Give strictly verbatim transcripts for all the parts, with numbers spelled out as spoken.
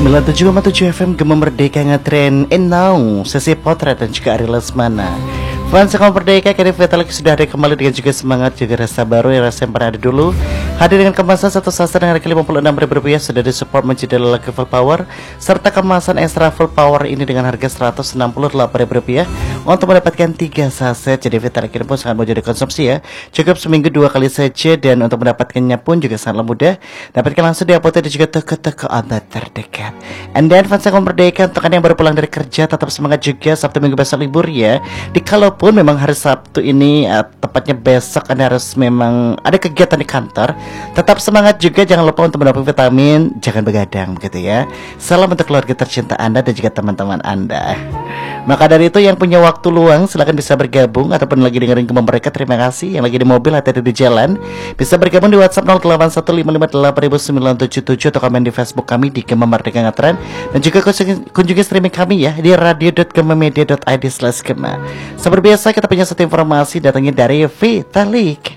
sembilan puluh tujuh koma tujuh F M Gema Merdeka ngetren. And now sesi potret dan juga Ari Lesmana. Fans Gema Merdeka kini Vitalik sudah ada kembali dengan juga semangat, juga rasa baru yang rasa yang pernah ada dulu. Hadir dengan kemasan satu sasa dengan harga lima puluh enam ribu rupiah, sudah disupport menjadi lagi full power, serta kemasan extra full power ini dengan harga seratus enam puluh delapan ribu rupiah untuk mendapatkan tiga saset. Jadi Vitalik ini pun sangat mudah dikonsumsi ya, cukup seminggu dua kali saja, dan untuk mendapatkannya pun juga sangat mudah. Dapatkan langsung di apotek dan juga toko-toko obat terdekat. And then fans Gema Merdeka, untuk Anda yang baru pulang dari kerja tetap semangat juga, Sabtu Minggu besok libur ya. Di kalaupun memang hari Sabtu ini uh, tepatnya besok Anda harus memang ada kegiatan di kantor, tetap semangat juga, jangan lupa untuk mendapat vitamin, jangan begadang begitu ya. Salam untuk keluarga tercinta Anda dan juga teman-teman Anda. Maka dari itu yang punya waktu luang silahkan bisa bergabung, ataupun lagi dengerin Gema Merdeka, terima kasih. Yang lagi di mobil atau di jalan bisa bergabung di WhatsApp nol delapan satu lima lima delapan sembilan tujuh tujuh atau komen di Facebook kami di Gema Merdeka Ngetren, dan juga kunjungi, kunjungi streaming kami ya di radio dot gemamedia dot id slash gema. Seperti biasa kita punya satu informasi datangnya dari Vitalik.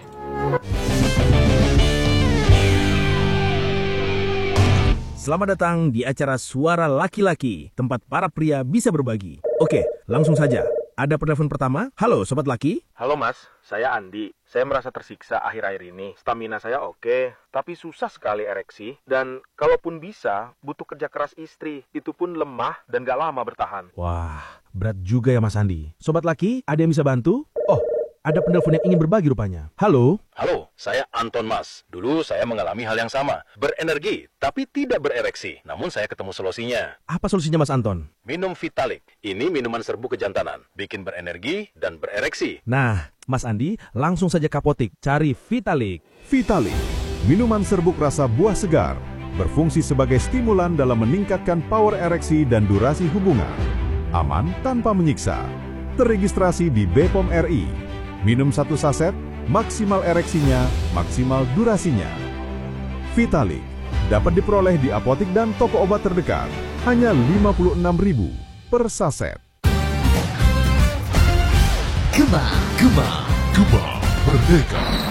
Selamat datang di acara Suara Laki-Laki, tempat para pria bisa berbagi. Oke, langsung saja. Ada penelpon pertama. Halo, Sobat Laki. Halo Mas, saya Andi. Saya merasa tersiksa akhir-akhir ini. Stamina saya oke, tapi susah sekali ereksi. Dan kalaupun bisa, butuh kerja keras istri. Itu pun lemah dan gak lama bertahan. Wah, berat juga ya Mas Andi. Sobat Laki, ada yang bisa bantu? Oh, ada penelpon yang ingin berbagi rupanya. Halo. Halo, saya Anton Mas. Dulu saya mengalami hal yang sama. Berenergi, tapi tidak berereksi. Namun saya ketemu solusinya. Apa solusinya Mas Anton? Minum Vitalik. Ini minuman serbu kejantanan. Bikin berenergi dan berereksi. Nah, Mas Andi, langsung saja ke apotik, cari Vitalik. Vitalik, minuman serbuk rasa buah segar. Berfungsi sebagai stimulan dalam meningkatkan power ereksi dan durasi hubungan. Aman tanpa menyiksa. Terregistrasi di B P O M R I. Minum satu saset, maksimal ereksinya, maksimal durasinya. Vitalik dapat diperoleh di apotik dan toko obat terdekat. Hanya lima puluh enam ribu per saset. Gema, Gema, Gema Merdeka.